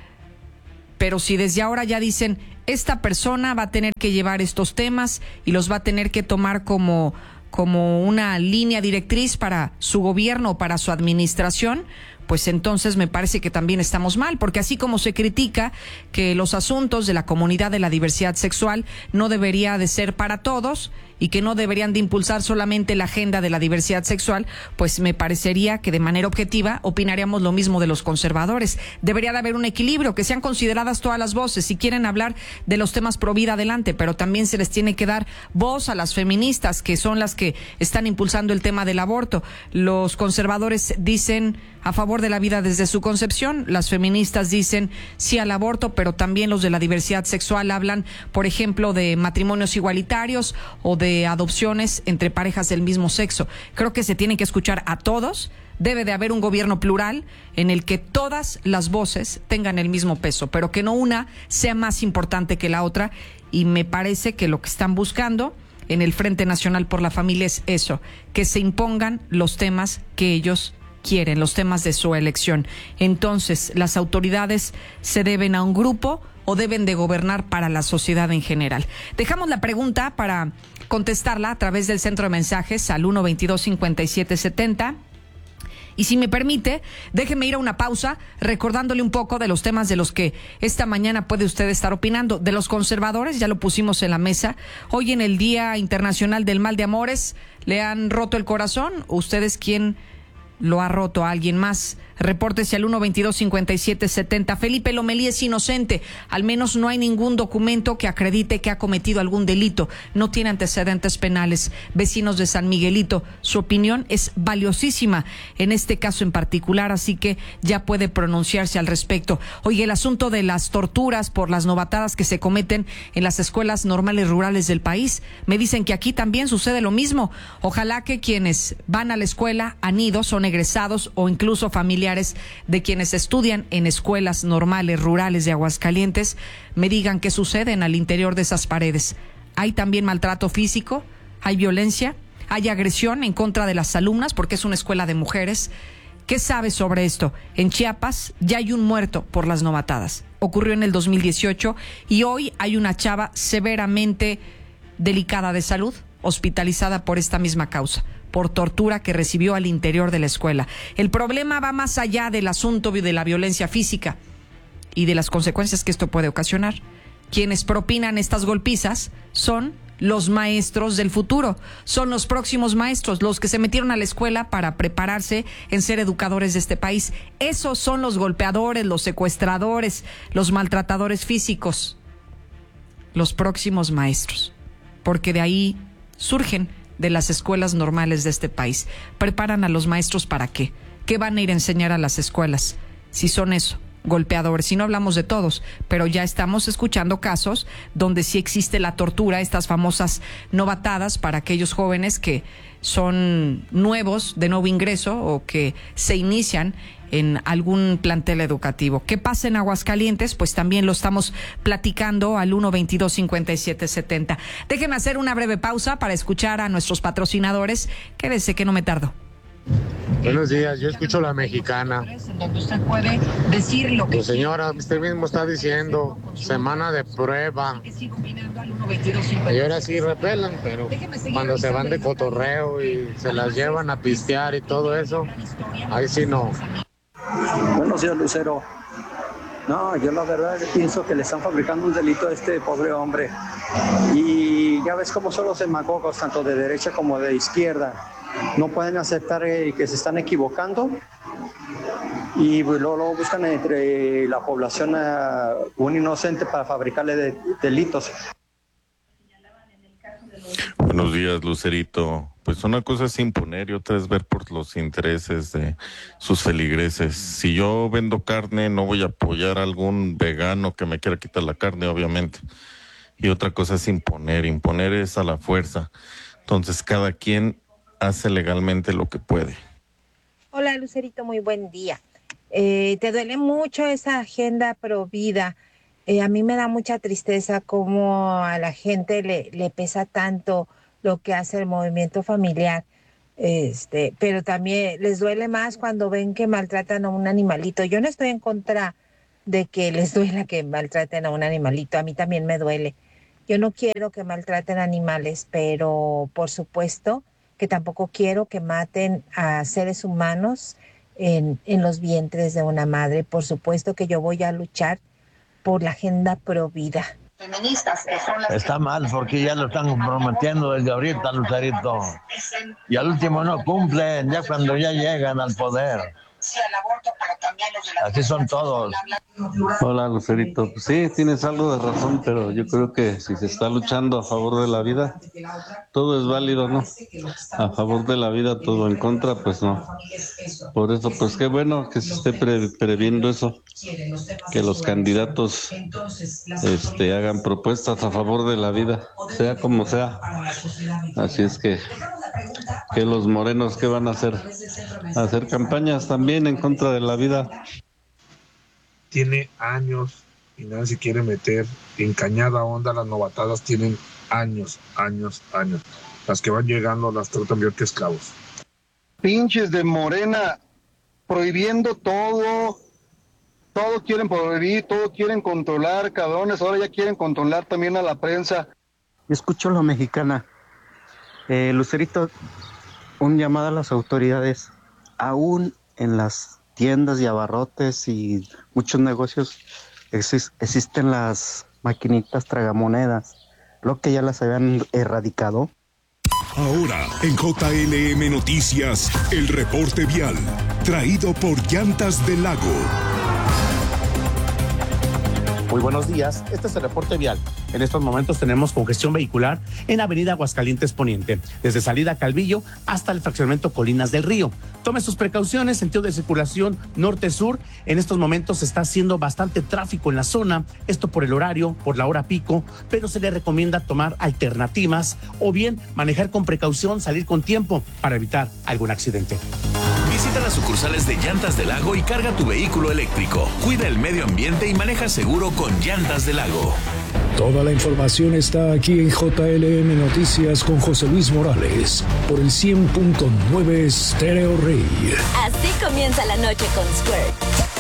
Pero si desde ahora ya dicen, esta persona va a tener que llevar estos temas y los va a tener que tomar como, como una línea directriz para su gobierno o para su administración, pues entonces me parece que también estamos mal, porque así como se critica que los asuntos de la comunidad de la diversidad sexual no debería de ser para todos y que no deberían de impulsar solamente la agenda de la diversidad sexual, pues me parecería que de manera objetiva opinaríamos lo mismo de los conservadores. Debería de haber un equilibrio, que sean consideradas todas las voces. Si quieren hablar de los temas pro vida, adelante, pero también se les tiene que dar voz a las feministas, que son las que están impulsando el tema del aborto. Los conservadores dicen a favor de la vida desde su concepción, las feministas dicen sí al aborto, pero también los de la diversidad sexual hablan, por ejemplo, de matrimonios igualitarios o de adopciones entre parejas del mismo sexo. Creo que se tiene que escuchar a todos. Debe de haber un gobierno plural en el que todas las voces tengan el mismo peso, pero que no una sea más importante que la otra. Y me parece que lo que están buscando en el Frente Nacional por la Familia es eso, que se impongan los temas que ellos quieren, los temas de su elección. Entonces, las autoridades se deben a un grupo o deben de gobernar para la sociedad en general. Dejamos la pregunta para contestarla a través del centro de mensajes al uno veintidós cincuenta y siete setenta. Y si me permite, déjeme ir a una pausa recordándole un poco de los temas de los que esta mañana puede usted estar opinando. De los conservadores, ya lo pusimos en la mesa. Hoy en el Día Internacional del Mal de Amores, ¿le han roto el corazón? ¿Usted es quien lo ha roto a alguien más? Repórtese al uno veintidós cincuenta y siete setenta. Felipe Lomelí es inocente. Al menos no hay ningún documento que acredite que ha cometido algún delito. No tiene antecedentes penales. Vecinos de San Miguelito, su opinión es valiosísima en este caso en particular, así que ya puede pronunciarse al respecto. Oye, el asunto de las torturas por las novatadas que se cometen en las escuelas normales rurales del país. Me dicen que aquí también sucede lo mismo. Ojalá que quienes van a la escuela han ido, son egresados o incluso familiares de quienes estudian en escuelas normales rurales de Aguascalientes, me digan qué suceden al interior de esas paredes. ¿Hay también maltrato físico? ¿Hay violencia? ¿Hay agresión en contra de las alumnas porque es una escuela de mujeres? ¿Qué sabes sobre esto? En Chiapas ya hay un muerto por las novatadas. Ocurrió en el dos mil dieciocho y hoy hay una chava severamente delicada de salud, hospitalizada por esta misma causa, por tortura que recibió al interior de la escuela. El problema va más allá del asunto de la violencia física y de las consecuencias que esto puede ocasionar. Quienes propinan estas golpizas son los maestros del futuro, son los próximos maestros, los que se metieron a la escuela para prepararse en ser educadores de este país. Esos son los golpeadores, los secuestradores, los maltratadores físicos, los próximos maestros, porque de ahí surgen de las escuelas normales de este país. ¿Preparan a los maestros para qué? ¿Qué van a ir a enseñar a las escuelas? Si son eso, golpeadores. Si no hablamos de todos, pero ya estamos escuchando casos donde sí existe la tortura, estas famosas novatadas para aquellos jóvenes que son nuevos, de nuevo ingreso o que se inician en algún plantel educativo. ¿Qué pasa en Aguascalientes? Pues también lo estamos platicando al uno veintidós cincuenta y siete setenta. Déjeme hacer una breve pausa para escuchar a nuestros patrocinadores. Quédese que no me tardo. Buenos días, yo escucho La Mexicana. Donde usted puede decir lo que... Pues señora, usted mismo está diciendo, semana de prueba. Y ahora sí repelan, pero cuando se van de cotorreo y se las llevan a pistear y todo eso, ahí sí no. Buenos días, Lucero. No, yo la verdad pienso que le están fabricando un delito a este pobre hombre. Y ya ves cómo son los demagogos, tanto de derecha como de izquierda. No pueden aceptar eh, que se están equivocando y pues, luego, luego buscan entre la población a un inocente para fabricarle de, delitos. Buenos días, Lucerito. Pues una cosa es imponer y otra es ver por los intereses de sus feligreses. Si yo vendo carne, no voy a apoyar a algún vegano que me quiera quitar la carne, obviamente. Y otra cosa es imponer. Imponer es a la fuerza. Entonces, cada quien hace legalmente lo que puede. Hola, Lucerito, muy buen día. Eh, te duele mucho esa agenda pro vida. Eh, a mí me da mucha tristeza cómo a la gente le, le pesa tanto lo que hace el movimiento familiar. Este, pero también les duele más cuando ven que maltratan a un animalito. Yo no estoy en contra de que les duela que maltraten a un animalito. A mí también me duele. Yo no quiero que maltraten animales, pero por supuesto que tampoco quiero que maten a seres humanos en, en los vientres de una madre. Por supuesto que yo voy a luchar por la agenda pro vida. Feministas, que son las Está mal porque ya lo están prometiendo desde ahorita, Lucerito. Y al último no cumplen, ya cuando ya llegan al poder. Así son todos. Hola, Lucerito. Pues sí, tienes algo de razón, pero yo creo que si se está luchando a favor de la vida, todo es válido, ¿no? A favor de la vida, todo en contra, pues no. Por eso, pues qué bueno que se esté pre previendo eso, que los candidatos este, hagan propuestas a favor de la vida, sea como sea. Así es que, que los morenos, ¿qué van a hacer? Hacer campañas también en contra de la vida. Tiene años y nadie se quiere meter en Cañada Honda. Las novatadas tienen años, años, años. Las que van llegando las tratan peor que esclavos. Pinches de Morena prohibiendo todo, todo quieren prohibir, todo quieren controlar, cabrones. Ahora ya quieren controlar también a la prensa. Yo escucho a la mexicana. Eh, Lucerito, un llamado a las autoridades, aún en las tiendas y abarrotes y muchos negocios exis existen las maquinitas tragamonedas, lo que ya las habían erradicado. Ahora en J L M Noticias, el reporte vial, traído por Llantas del Lago. Muy buenos días, este es el reporte vial. En estos momentos tenemos congestión vehicular en Avenida Aguascalientes Poniente, desde salida Calvillo hasta el fraccionamiento Colinas del Río. Tome sus precauciones, sentido de circulación norte-sur. En estos momentos se está haciendo bastante tráfico en la zona, esto por el horario, por la hora pico, pero se le recomienda tomar alternativas o bien manejar con precaución, salir con tiempo para evitar algún accidente. Visita las sucursales de Llantas del Lago y carga tu vehículo eléctrico. Cuida el medio ambiente y maneja seguro con Llantas del Lago. Toda la información está aquí en J L M Noticias con José Luis Morales por el cien punto nueve Stereo Rey. Así comienza la noche con Squirt.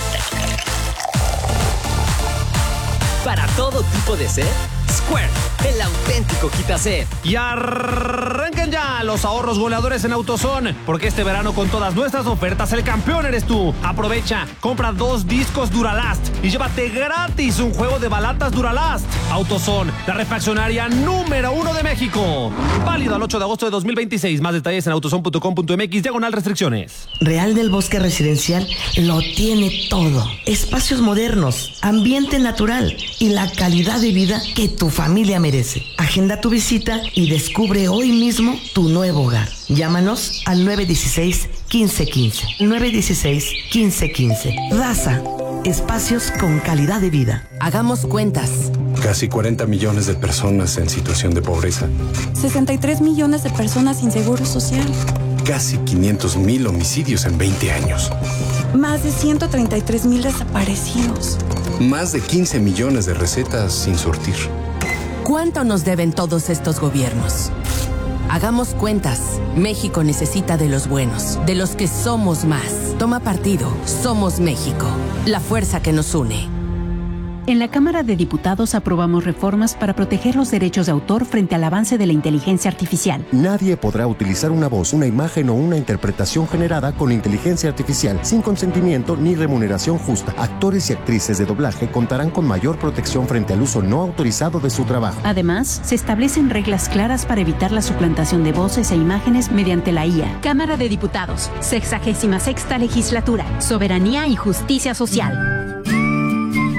Para todo tipo de sed, Squirt, el auténtico quita-sed. Y arranquen ya los ahorros goleadores en AutoZone, porque este verano con todas nuestras ofertas el campeón eres tú. Aprovecha, compra dos discos Duralast y llévate gratis un juego de balatas Duralast. AutoZone, la refaccionaria número uno de México. Válido al ocho de agosto de dos mil veintiséis. Más detalles en autozone punto com punto mx, diagonal restricciones. Real del Bosque Residencial lo tiene todo. Espacios modernos, ambiente natural y la calidad de vida que tu familia merece. Agenda tu visita y descubre hoy mismo tu nuevo hogar. Llámanos al nueve uno seis, uno cinco uno cinco. nueve uno seis, uno cinco uno cinco. Raza, espacios con calidad de vida. Hagamos cuentas. Casi cuarenta millones de personas en situación de pobreza. sesenta y tres millones de personas sin seguro social. Casi quinientos mil homicidios en veinte años. Más de ciento treinta y tres mil desaparecidos. Más de quince millones de recetas sin surtir. ¿Cuánto nos deben todos estos gobiernos? Hagamos cuentas. México necesita de los buenos, de los que somos más. Toma partido. Somos México. La fuerza que nos une. En la Cámara de Diputados aprobamos reformas para proteger los derechos de autor frente al avance de la inteligencia artificial. Nadie podrá utilizar una voz, una imagen o una interpretación generada con inteligencia artificial sin consentimiento ni remuneración justa. Actores y actrices de doblaje contarán con mayor protección frente al uso no autorizado de su trabajo. Además, se establecen reglas claras para evitar la suplantación de voces e imágenes mediante la I A. Cámara de Diputados, sexagésima sexta legislatura, soberanía y justicia social.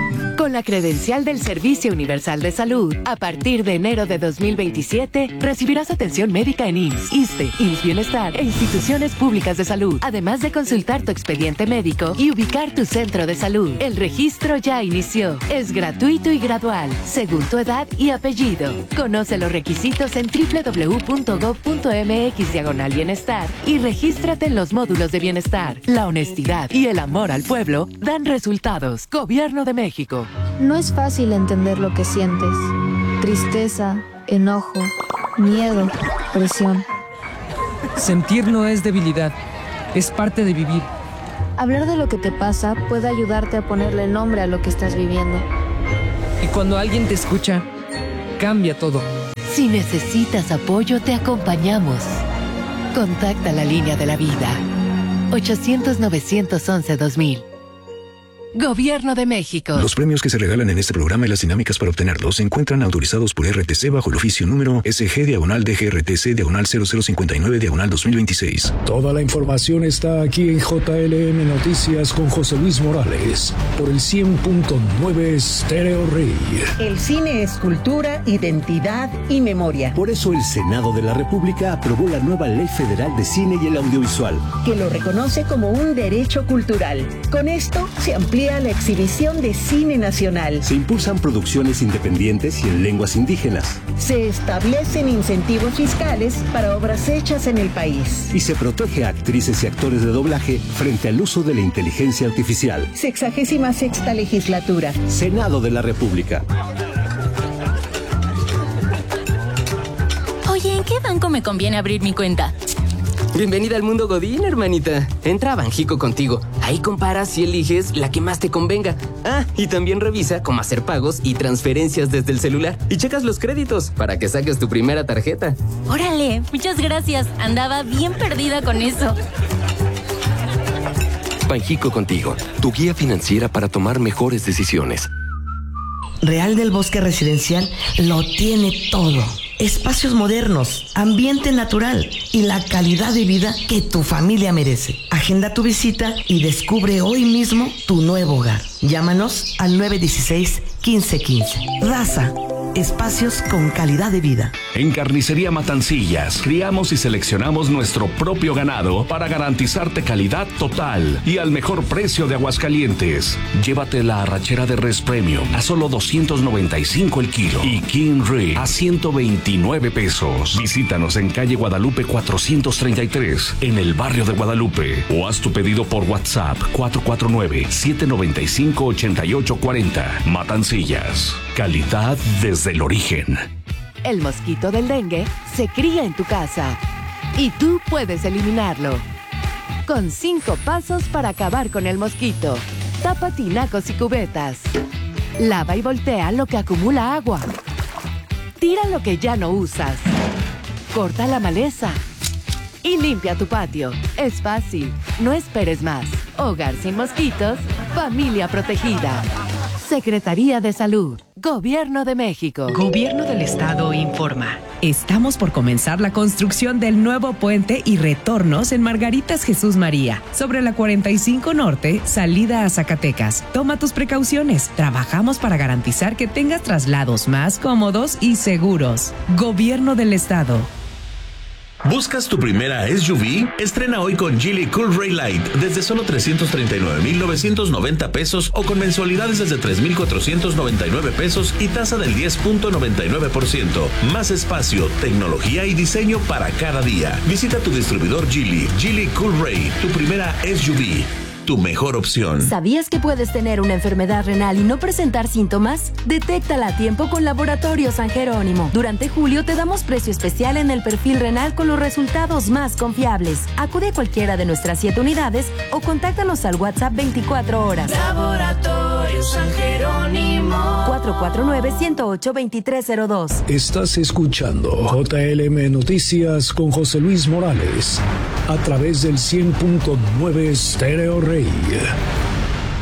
Con la credencial del Servicio Universal de Salud, a partir de enero de dos mil veintisiete, recibirás atención médica en I M S S, ISSSTE, I M S S Bienestar e instituciones públicas de salud, además de consultar tu expediente médico y ubicar tu centro de salud. El registro ya inició. Es gratuito y gradual, según tu edad y apellido. Conoce los requisitos en doble u doble u doble u punto gob punto eme equis diagonal bienestar y regístrate en los módulos de bienestar. La honestidad y el amor al pueblo dan resultados. Gobierno de México. No es fácil entender lo que sientes. Tristeza, enojo, miedo, presión. Sentir no es debilidad, es parte de vivir. Hablar de lo que te pasa puede ayudarte a ponerle nombre a lo que estás viviendo. Y cuando alguien te escucha, cambia todo. Si necesitas apoyo, te acompañamos. Contacta la línea de la vida. ochocientos, novecientos once, dos mil. Gobierno de México. Los premios que se regalan en este programa y las dinámicas para obtenerlos se encuentran autorizados por R T C bajo el oficio número S G diagonal D G R T C diagonal cero cero cincuenta y nueve diagonal dos mil veintiséis. Toda la información está aquí en J L M Noticias con José Luis Morales por el cien punto nueve Stereo Rey. El cine es cultura, identidad y memoria. Por eso el Senado de la República aprobó la nueva Ley Federal de Cine y el Audiovisual, que lo reconoce como un derecho cultural. Con esto se amplía la exhibición de cine nacional. Se impulsan producciones independientes y en lenguas indígenas. Se establecen incentivos fiscales para obras hechas en el país. Y se protege a actrices y actores de doblaje frente al uso de la inteligencia artificial. Sexagésima sexta legislatura. Senado de la República. Oye, ¿en qué banco me conviene abrir mi cuenta? Bienvenida al mundo Godín, hermanita. Entra a Banjico Contigo. Ahí comparas y eliges la que más te convenga. Ah, y también revisa cómo hacer pagos y transferencias desde el celular. Y checas los créditos para que saques tu primera tarjeta. Órale, muchas gracias. Andaba bien perdida con eso. Banjico Contigo, tu guía financiera para tomar mejores decisiones. Real del Bosque Residencial lo tiene todo. Espacios modernos, ambiente natural y la calidad de vida que tu familia merece. Agenda tu visita y descubre hoy mismo tu nuevo hogar. Llámanos al nueve uno seis, uno cinco uno cinco. Raza. Espacios con calidad de vida. En Carnicería Matancillas, criamos y seleccionamos nuestro propio ganado para garantizarte calidad total y al mejor precio de Aguascalientes. Llévate la arrachera de res premium a solo doscientos noventa y cinco el kilo y King Rib a ciento veintinueve pesos. Visítanos en calle Guadalupe cuatrocientos treinta y tres, en el barrio de Guadalupe, o haz tu pedido por WhatsApp cuatro cuatro nueve, siete nueve cinco, ocho ocho cuatro cero. Matancillas, calidad desde el origen. El mosquito del dengue se cría en tu casa y tú puedes eliminarlo con cinco pasos para acabar con el mosquito. Tapa tinacos y cubetas. Lava y voltea lo que acumula agua. Tira lo que ya no usas. Corta la maleza y limpia tu patio. Es fácil, no esperes más. Hogar sin mosquitos, familia protegida. Secretaría de Salud, Gobierno de México. Gobierno del Estado informa. Estamos por comenzar la construcción del nuevo puente y retornos en Margaritas Jesús María, sobre la cuarenta y cinco Norte, salida a Zacatecas. Toma tus precauciones. Trabajamos para garantizar que tengas traslados más cómodos y seguros. Gobierno del Estado. ¿Buscas tu primera S U V? Estrena hoy con Geely Cool Ray Light desde solo trescientos treinta y nueve mil novecientos noventa pesos o con mensualidades desde tres mil cuatrocientos noventa y nueve pesos y tasa del diez punto noventa y nueve por ciento. Más espacio, tecnología y diseño para cada día. Visita tu distribuidor Geely. Geely Cool Ray, tu primera S U V. Tu mejor opción. ¿Sabías que puedes tener una enfermedad renal y no presentar síntomas? Detéctala a tiempo con Laboratorio San Jerónimo. Durante julio te damos precio especial en el perfil renal con los resultados más confiables. Acude a cualquiera de nuestras siete unidades o contáctanos al WhatsApp veinticuatro horas. Laboratorio San Jerónimo. cuatro cuatro nueve, uno cero ocho, dos tres cero dos. Estás escuchando J L M Noticias con José Luis Morales a través del cien punto nueve Stereo Rey.